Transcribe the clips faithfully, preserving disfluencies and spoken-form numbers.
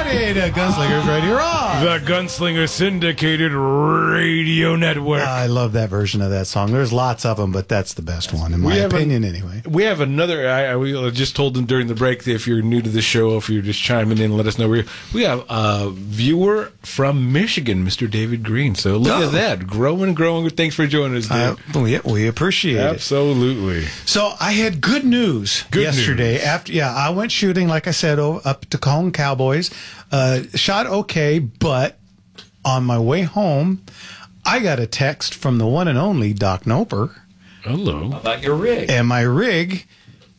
everybody to Gunslingers Radio Rock. The Gunslinger Syndicated Radio Network. I love that version of that song. There's lots of them, but that's the best one, in my opinion, a, anyway. We have another, I, I we just told them during the break that if you're new to the show, if you're just chiming in, let us know. We, we have a viewer from Michigan, Mister David Green. So look oh. at that. Growing, growing. Thanks for joining us, Dave. Uh, we, we appreciate Absolutely. it. Absolutely. So I had good news good yesterday. News. After Yeah, I went shooting, like I said, up to Cajon Cowboys. Uh, shot okay, but on my way home, I got a text from the one and only Doc Noper. Hello. How about your rig? And my rig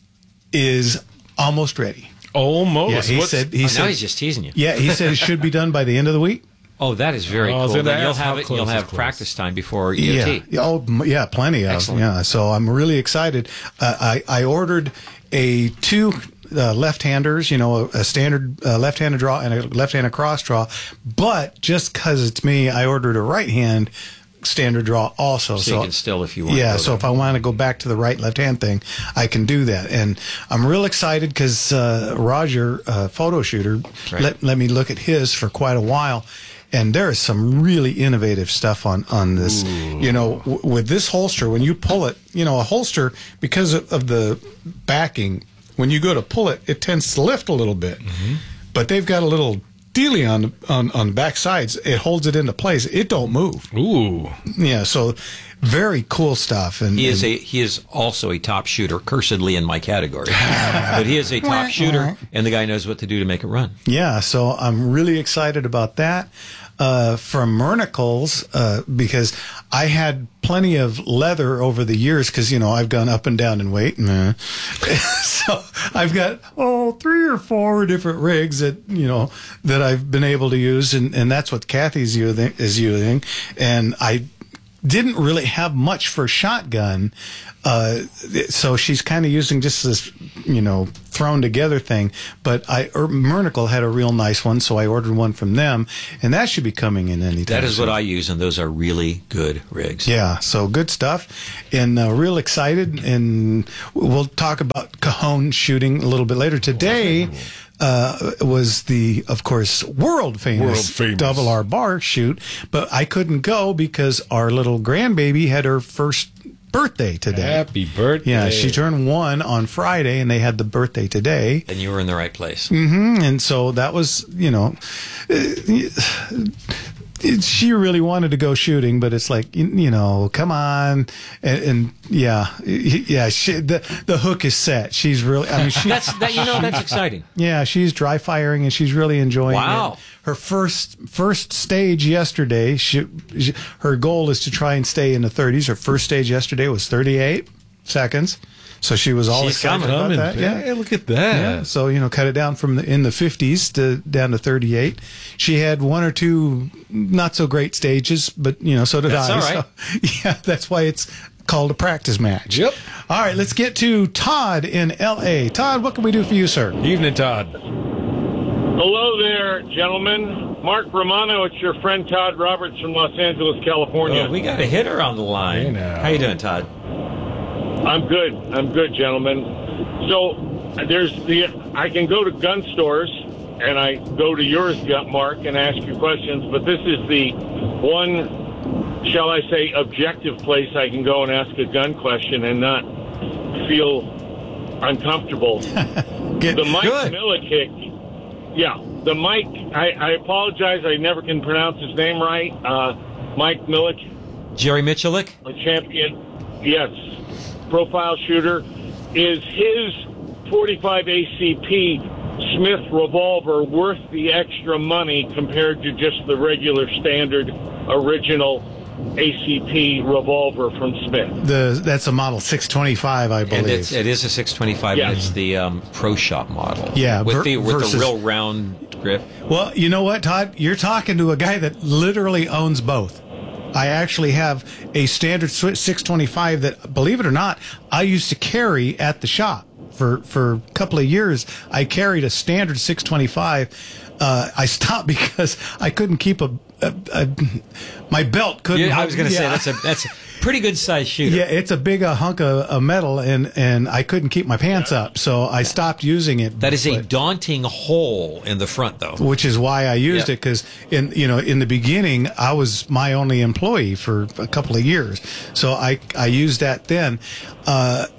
is almost ready. Almost. Yeah, he What's, said. He oh, said, now he's just teasing you. Yeah, he said it should be done by the end of the week. Oh, that is very oh, cool. Then you'll ask have how it. close You'll is have close. practice time before E O T. Yeah. Oh, m- yeah, plenty of. Excellent. Yeah. So I'm really excited. Uh, I I ordered a two uh, left-handers, you know, a, a standard uh, left-handed draw and a left-handed cross draw. But just because it's me, I ordered a right-hand standard draw also. So, so you can still, if you want. Yeah. to go So there. if I want to go back to the right left-hand thing, I can do that. And I'm real excited because uh, Roger, uh, photo shooter, Right. let let me look at his for quite a while. And there is some really innovative stuff on, on this. Ooh. You know, w- with this holster, when you pull it, you know, a holster, because of, of the backing, when you go to pull it, it tends to lift a little bit. Mm-hmm. But they've got a little dealie on, on, on the back sides. It holds it into place. It don't move. Ooh. Yeah, so very cool stuff. And He is and, a he is also a top shooter, cursedly in my category. But he is a top shooter, and the guy knows what to do to make it run. Yeah, so I'm really excited about that. Uh, from Mernicles, uh, because I had plenty of leather over the years because, you know, I've gone up and down in weight. And, so I've got, oh, three or four different rigs that, you know, that I've been able to use. And, and that's what Kathy's using, is using. And I didn't really have much for shotgun. Uh, so she's kind of using just this, you know, thrown together thing. But I, er, Mernicle had a real nice one, so I ordered one from them, and that should be coming in anytime. That is soon. what I use, and those are really good rigs. Yeah, so good stuff, and uh, real excited. And we'll talk about Cajon shooting a little bit later today. Uh, was the, of course, world famous, World famous. Double R Bar shoot, but I couldn't go because our little grandbaby had her first birthday today. Happy birthday. Yeah, she turned one on Friday, and they had the birthday today. And you were in the right place. Mm-hmm. And so that was, you know, uh, she really wanted to go shooting, but it's like, you, you know, come on. And, and yeah, yeah, she, the the hook is set. She's really, I mean, she, That's that. You know, that's exciting. yeah, she's dry firing and she's really enjoying Wow. it. Her first first stage yesterday, she, she, her goal is to try and stay in the thirties. Her first stage yesterday was thirty-eight seconds. So she was all She's excited coming. about Coming. that. Yeah. Yeah. Look at that. Yeah, so you know, cut it down from the, in the fifties to down to thirty-eight. She had one or two not so great stages, but you know, so did That's I. all right. So, yeah, that's why it's called a practice match. Yep. All right, let's get to Todd in L A. Todd, what can we do for you, sir? Evening, Todd. Hello there, gentlemen. Mark Romano, it's your friend Todd Roberts from Los Angeles, California. Oh, we got a hitter on the line. Hey, now. How you doing, Todd? I'm good. I'm good, gentlemen. So there's the I can go to gun stores and I go to yours, Mark, and ask you questions, but this is the one, shall I say, objective place I can go and ask a gun question and not feel uncomfortable. Get, The Mike Good. Millikick, yeah, the Mike, I, I apologize, I never can pronounce his name right. Uh, Mike Millick, Jerry Michalik? a champion, yes, profile shooter, is his forty-five A C P Smith revolver worth the extra money compared to just the regular standard original A C P revolver from Smith? the that's a model six twenty-five, I believe. And it's, it is a six twenty-five, Yeah. and it's the um, Pro Shop model. Yeah, with ver- the with versus- the real round grip. Well, you know what, Todd? You're talking to a guy that literally owns both. I actually have a standard six twenty-five that, believe it or not, I used to carry at the shop. For, for a couple of years, I carried a standard six twenty-five. Uh, I stopped because I couldn't keep a, a, a my belt couldn't. Yeah, I hold- was going to say yeah. that's a that's pretty good sized shooter. Yeah, it's a big uh, hunk of, of metal, and, and I couldn't keep my pants up, so I stopped using it. That is a but, daunting hole in the front, though. which is why I used Yeah. it, because in you know in the beginning I was my only employee for a couple of years, so I I used that then. Uh,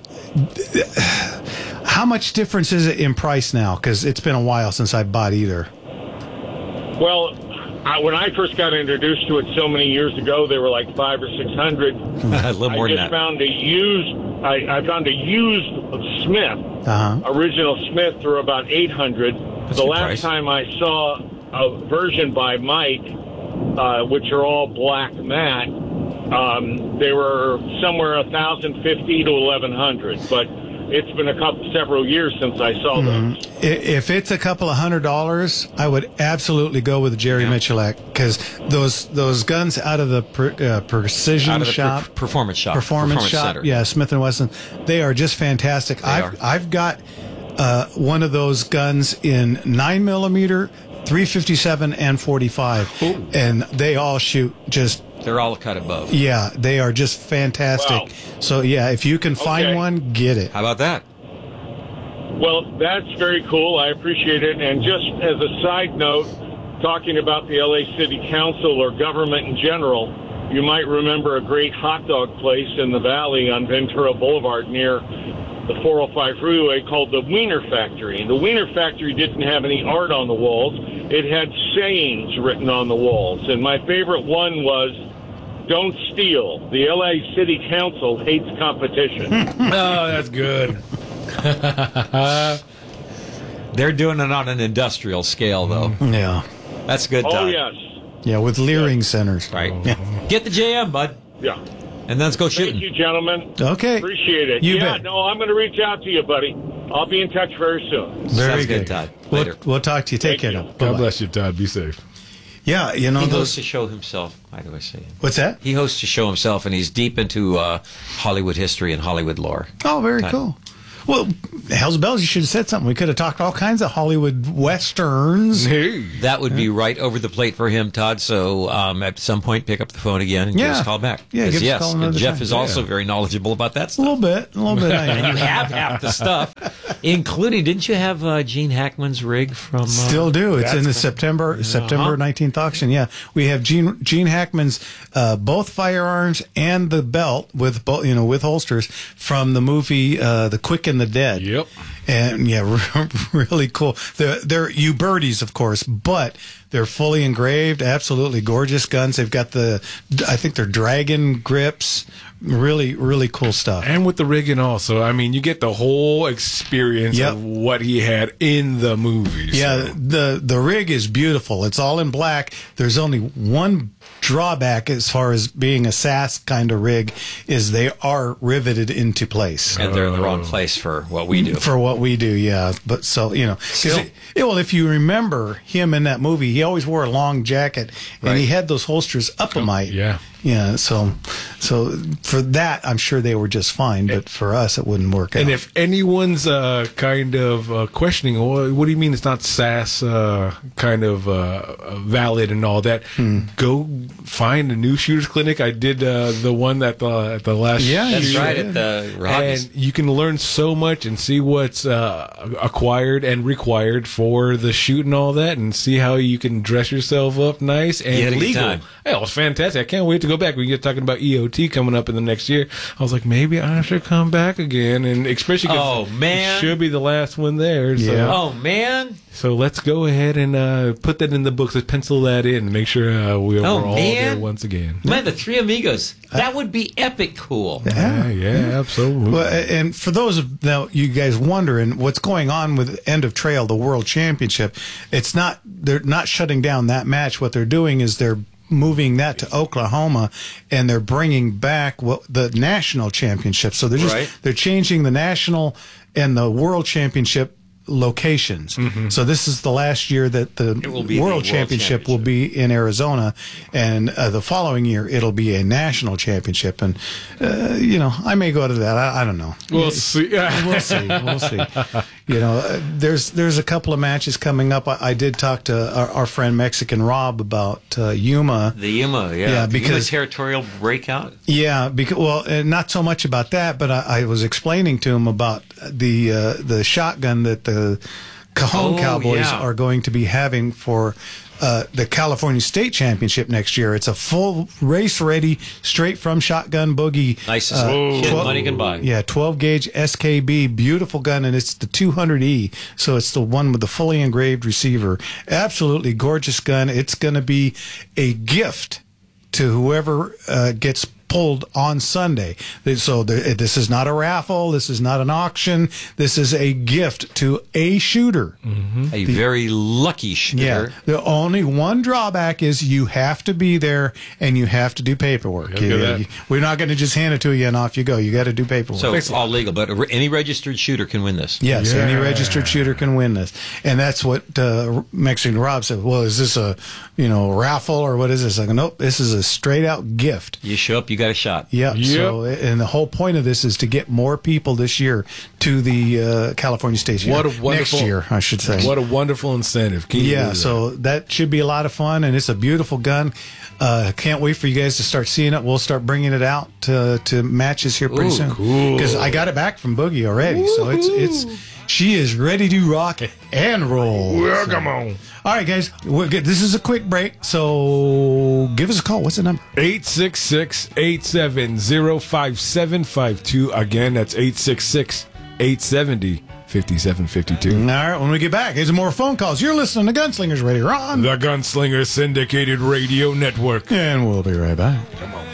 how much difference is it in price now? Because it's been a while since I bought either. Well, I, when I first got introduced to it so many years ago, they were like five or six hundred. A little more I than just that. found a used. I, I found a used Smith, Uh-huh. original Smith, for about eight hundred. The good last price. time I saw a version by Mike, uh, which are all black matte, um, they were somewhere a thousand fifty to eleven hundred. But it's been a couple, several years since I saw those. I- If it's a couple of hundred dollars, I would absolutely go with the Jerry Michalak, because those those guns out of the per, uh, precision Out of the shop, per- performance shop. performance, shop, center. yeah, Smith and Wesson, they are just fantastic. I've are. I've got uh, one of those guns in nine millimeter, three fifty-seven, and forty-five, and they all shoot just. They're all cut above. Yeah, they are just fantastic. Wow. So yeah, if you can find Okay. one, get it. How about that? Well, that's very cool. I appreciate it. And just as a side note, talking about the L A City Council or government in general, you might remember a great hot dog place in the valley on Ventura Boulevard near the four oh five freeway called the Wiener Factory. The Wiener Factory didn't have any art on the walls. It had sayings written on the walls. And my favorite one was, "Don't steal. The L A City Council hates competition." Oh, that's good. They're doing it on an industrial scale, though. Yeah, That's good, Oh, Todd. yes. yeah, with Leering centers. Right. Yeah. Get the J M, bud, Yeah. and let's go Thank shooting. you, gentlemen. Okay. Appreciate it. You yeah, bet. no, I'm going to reach out to you, buddy. I'll be in touch very soon. Very Sounds good, good, Todd. We'll, Later. we'll talk to you. Take Thank care. you. now. God Bye-bye. bless you, Todd. Be safe. Yeah, you know He those. hosts a show himself. Why do I say it? What's that? He hosts a show himself, and he's deep into uh, Hollywood history and Hollywood lore. Oh, very Todd. cool. Well, Hell's Bells, you should have said something. We could have talked all kinds of Hollywood westerns. Hey. That would be right over the plate for him, Todd. So um, at some point, pick up the phone again and give Yeah. us a call back. Yeah, 'Cause give us a yes, call and another Jeff time. is also very knowledgeable about that A stuff. little bit, a little bit. I And am. you have half the stuff, including, didn't you have uh, Gene Hackman's rig from... Uh, Still do. It's in the That's September September nineteenth auction. Yeah, we have Gene Gene Hackman's uh, both firearms and the belt with both, you know, with holsters from the movie uh, The Quick and the Dead. Yep. And yeah, really cool. They're, they're Ubertis, of course, but they're fully engraved, absolutely gorgeous guns. They've got the, I think they're dragon grips. Really, really cool stuff. And with the rig and all. So, I mean, you get the whole experience Yep. of what he had in the movie. Yeah, so. the the rig is beautiful. It's all in black. There's only one drawback as far as being a S A S kind of rig is they are riveted into place. And they're in the wrong place for what we do. For what we do, yeah. But so, you know, 'cause Still. it- yeah, well, if you remember him in that movie, he always wore a long jacket and Right. he had those holsters up a mite. yeah. Yeah. So, so for that, I'm sure they were just fine, but for us, it wouldn't work out. And if anyone's uh, kind of uh, questioning, well, what do you mean it's not S A S uh, kind of uh, valid and all that? Hmm. Go find a new shooters clinic. I did uh, the one at the at the last. Yeah, That's you right, did. at the Rockies. And you can learn so much and see what's uh, acquired and required for the shoot and all that, and see how you can dress yourself up nice and You had a good legal. time. Hey, it was fantastic. I can't wait to go back. We get talking about E O T coming up in the next year. I was like, maybe I should come back again, and especially 'cause Oh, man. it should be the last one there. So, Yeah. Oh, man. so let's go ahead and uh, put that in the books. Let's pencil that in and make sure uh, we, Oh, we're all man. there once again. Man, the Three Amigos. That would be epic cool. Yeah, yeah, absolutely. Well, and for those of now you guys wondering what's going on with End of Trail, the World Championship, it's not they're not shutting down that match. What they're doing is they're moving that to Oklahoma, and they're bringing back what the national championship. So they're just Right. they're changing the national and the World Championship locations. So this is the last year that the It will be the World, World Championship, will be in Arizona, and uh, the following year it'll be a national championship. And uh, you know, I may go to that. I, I don't know. We'll see. We'll see. We'll see. you know, uh, there's there's a couple of matches coming up. I, I did talk to our, our friend Mexican Rob about uh, Yuma. The Yuma, yeah. Yeah, The because- Yuma territorial breakout. Yeah, because well, uh, not so much about that, but I, I was explaining to him about the uh, the shotgun that the Cajon Oh, Cowboys yeah. are going to be having for uh, the California State Championship next year. It's a full race ready, straight from Shotgun Boogie. Nice as uh, a kid twelve money can buy. Yeah, twelve gauge S K B, beautiful gun, and it's the two hundred E, so it's the one with the fully engraved receiver. Absolutely gorgeous gun. It's going to be a gift to whoever uh, gets pulled on Sunday. So the, this is not a raffle. This is not an auction. This is a gift to a shooter. A very lucky shooter. Yeah. The only one drawback is you have to be there and you have to do paperwork. Look at You- that. you- we're not going to just hand it to you and off you go. You got to do paperwork. So it's all legal, but any registered shooter can win this. Yes, Yeah. any registered shooter can win this, and that's what uh, Mexican Rob said. Well, is this a you know raffle or what is this? I go, nope, this is a straight out gift. You show up, you got a shot. Yeah. Yep. So, and the whole point of this is to get more people this year to the uh, California State. What a next wonderful year, I should say. What a wonderful incentive. Can you Yeah, believe that? so that should be a lot of fun, and it's a beautiful gun. Uh, can't wait for you guys to start seeing it. We'll start bringing it out to, to matches here pretty Ooh, soon. cool. Because I got it back from Boogie already, so it's it's she is ready to rock and roll. Well, So- come on. All right, guys, we're good. This is a quick break, so give us a call. What's the number? eight six six, eight seven zero, five seven five two. Again, that's eight six six, eight seven zero, five seven five two. All right, when we get back, here's more phone calls. You're listening to Gunslingers Radio on, The Gunslinger Syndicated Radio Network. and we'll be right back. Come on.